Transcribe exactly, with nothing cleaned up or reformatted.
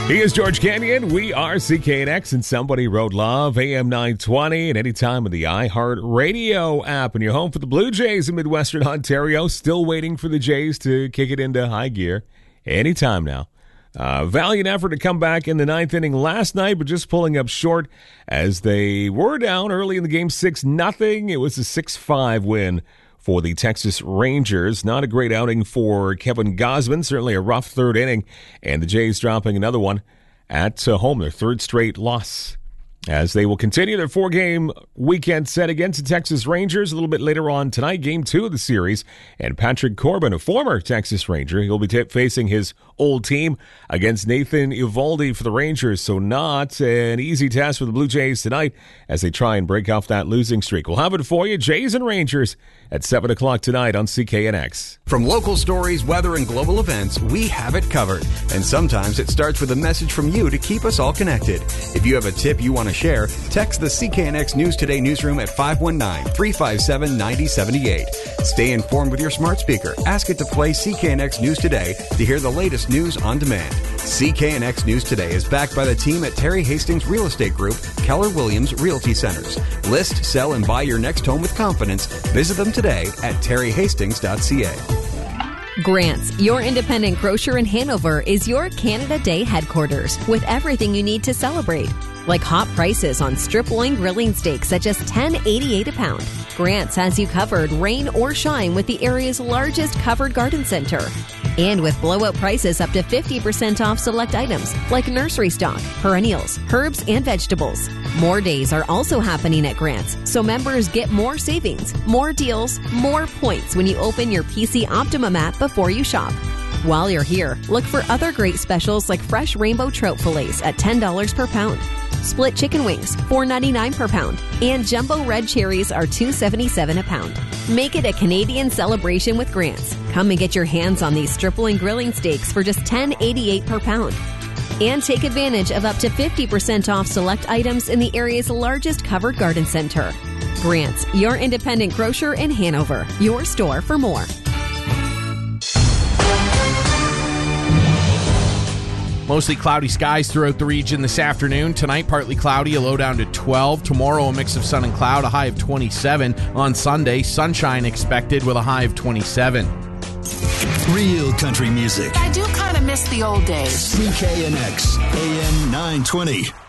He is George Canyon. We are C K N X and Somebody Wrote Love, A M nine twenty, and anytime in the iHeartRadio app. And you're home for the Blue Jays in Midwestern Ontario. Still waiting for the Jays to kick it into high gear. Anytime now. Uh, valiant effort to come back in the ninth inning last night, but just pulling up short as they were down early in the game six nothing. It was a six five win for the Texas Rangers. Not a great outing for Kevin Gausman. Certainly a rough third inning. And the Jays dropping another one at uh, home. Their third straight loss. As they will continue their four-game weekend set against the Texas Rangers a little bit later on tonight, game two of the series. And Patrick Corbin, a former Texas Ranger, he'll be t- facing his old team against Nathan Eovaldi for the Rangers. So not an easy task for the Blue Jays tonight as they try and break off that losing streak. We'll have it for you, Jays and Rangers, at seven o'clock tonight on C K N X. From local stories, weather, and global events, we have it covered. And sometimes it starts with a message from you to keep us all connected. If you have a tip you want to share, text the C K N X News Today newsroom at five one nine, three five seven, nine zero seven eight. Stay informed with your smart speaker. Ask it to play C K N X News Today to hear the latest news on demand. C K N X News Today is backed by the team at Terry Hastings Real Estate Group, Keller Williams Realty Centers. List, sell, and buy your next home with confidence. Visit them today at terry hastings dot c a. Grant's, your independent grocer in Hanover, is your Canada Day headquarters with everything you need to celebrate. Like hot prices on strip loin grilling steaks at just ten eighty-eight a pound. Grant's has you covered rain or shine with the area's largest covered garden center. And with blowout prices up to fifty percent off select items like nursery stock, perennials, herbs, and vegetables. More days are also happening at Grant's, so members get more savings, more deals, more points when you open your P C Optimum app before you shop. While you're here, look for other great specials like fresh rainbow trout fillets at ten dollars per pound. Split chicken wings, four ninety-nine per pound. And jumbo red cherries are two seventy-seven a pound. Make it a Canadian celebration with Grant's. Come and get your hands on these strip loin grilling steaks for just ten eighty-eight per pound. And take advantage of up to fifty percent off select items in the area's largest covered garden center. Grant's, your independent grocer in Hanover. Your store for more. Mostly cloudy skies throughout the region this afternoon. Tonight, partly cloudy, a low down to twelve. Tomorrow, a mix of sun and cloud, a high of twenty-seven. On Sunday, sunshine expected with a high of twenty-seven. Real country music. I do kind of miss the old days. C K N X, A M nine twenty.